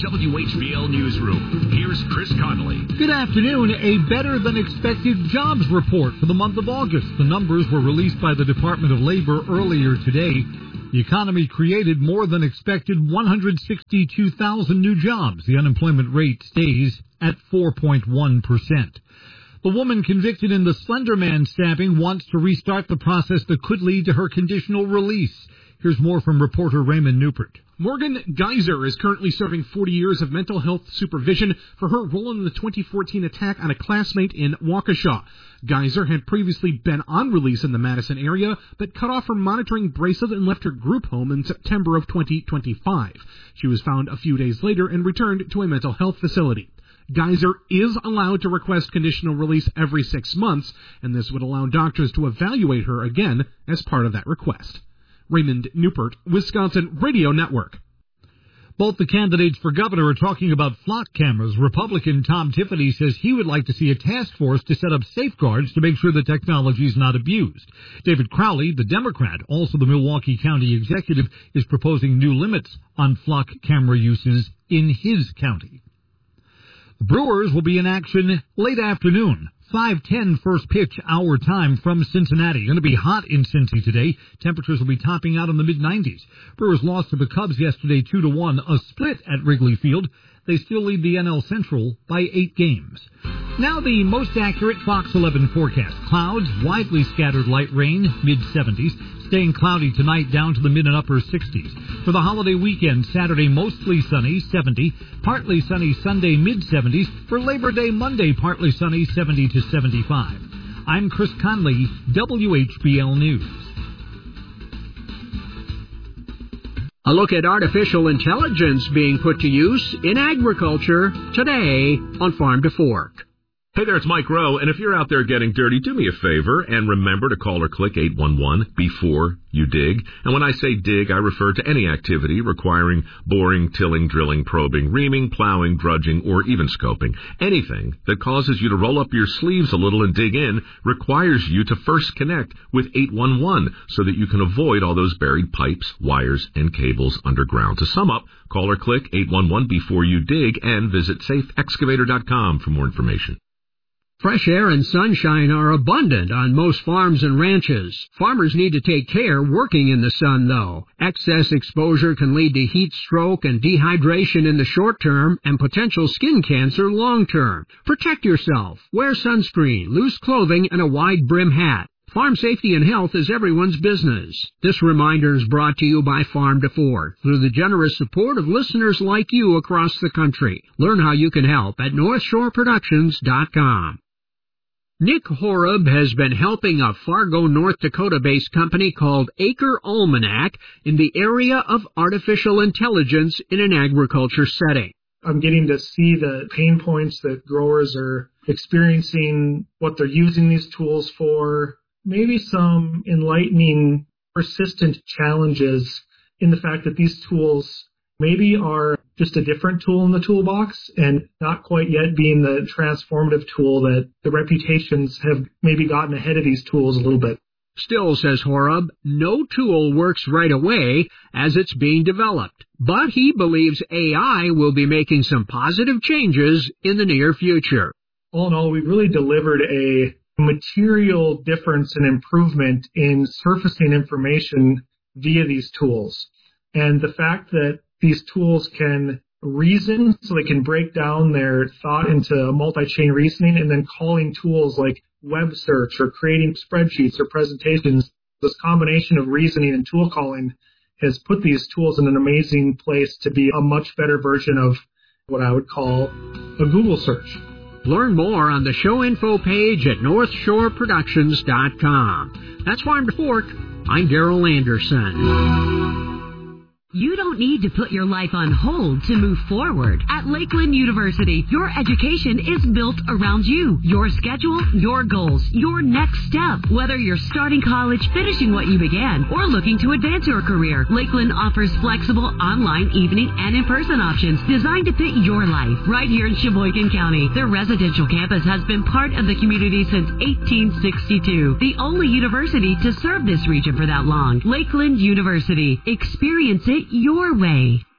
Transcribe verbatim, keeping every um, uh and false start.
W H B L Newsroom. Here's Chris Connolly. Good afternoon. A better-than-expected jobs report for the month of August. The numbers were released by the Department of Labor earlier today. The economy created more than expected one hundred sixty-two thousand new jobs. The unemployment rate stays at four point one percent. The woman convicted in the Slender Man stabbing wants to restart the process that could lead to her conditional release. Here's more from reporter Raymond Newport. Morgan Geyser is currently serving forty years of mental health supervision for her role in the twenty fourteen attack on a classmate in Waukesha. Geyser had previously been on release in the Madison area, but cut off her monitoring bracelet and left her group home in September of twenty twenty-five. She was found a few days later and returned to a mental health facility. Geyser is allowed to request conditional release every six months, and this would allow doctors to evaluate her again as part of that request. Raymond Newport, Wisconsin Radio Network. Both the candidates for governor are talking about flock cameras. Republican Tom Tiffany says he would like to see a task force to set up safeguards to make sure the technology is not abused. David Crowley, the Democrat, also the Milwaukee County executive, is proposing new limits on flock camera uses in his county. The Brewers will be in action late afternoon. five ten first pitch hour time from Cincinnati. Going to be hot in Cincy today. Temperatures will be topping out in the mid nineties. Brewers lost to the Cubs yesterday two to one, a split at Wrigley Field. They still lead the N L Central by eight games. Now the most accurate Fox eleven forecast. Clouds, widely scattered light rain, mid seventies. Staying cloudy tonight down to the mid and upper sixties. For the holiday weekend, Saturday mostly sunny, seventy. Partly sunny Sunday, mid seventies. For Labor Day Monday, partly sunny, seventy to seventy-five. I'm Chris Conley, W H B L News. A look at artificial intelligence being put to use in agriculture today on Farm to Fork. Hey there, it's Mike Rowe, and if you're out there getting dirty, do me a favor and remember to call or click eight one one before you dig. And when I say dig, I refer to any activity requiring boring, tilling, drilling, probing, reaming, plowing, drudging, or even scoping. Anything that causes you to roll up your sleeves a little and dig in requires you to first connect with eight one one so that you can avoid all those buried pipes, wires, and cables underground. To sum up, call or click eight one one before you dig and visit safe excavator dot com for more information. Fresh air and sunshine are abundant on most farms and ranches. Farmers need to take care working in the sun, though. Excess exposure can lead to heat stroke and dehydration in the short term and potential skin cancer long term. Protect yourself. Wear sunscreen, loose clothing, and a wide brim hat. Farm safety and health is everyone's business. This reminder is brought to you by Farm to Fork through the generous support of listeners like you across the country. Learn how you can help at north shore productions dot com. Nick Horeb has been helping a Fargo, North Dakota-based company called Acre Almanac in the area of artificial intelligence in an agriculture setting. I'm getting to see the pain points that growers are experiencing, what they're using these tools for, maybe some enlightening, persistent challenges in the fact that these tools maybe are just a different tool in the toolbox and not quite yet being the transformative tool that the reputations have maybe gotten ahead of these tools a little bit. Still, says Horeb, no tool works right away as it's being developed, but he believes A I will be making some positive changes in the near future. All in all, we've really delivered a material difference and improvement in surfacing information via these tools. And the fact that these tools can reason, so they can break down their thought into multi-chain reasoning, and then calling tools like web search or creating spreadsheets or presentations. This combination of reasoning and tool calling has put these tools in an amazing place to be a much better version of what I would call a Google search. Learn more on the show info page at north shore productions dot com. That's Farm to Fork. I'm Darrell Anderson. You don't need to put your life on hold to move forward. At Lakeland University, your education is built around you, your schedule, your goals, your next step. Whether you're starting college, finishing what you began, or looking to advance your career, Lakeland offers flexible online, evening, and in-person options designed to fit your life. Right here in Sheboygan County, their residential campus has been part of the community since eighteen sixty-two. The only university to serve this region for that long. Lakeland University. Experience it your way.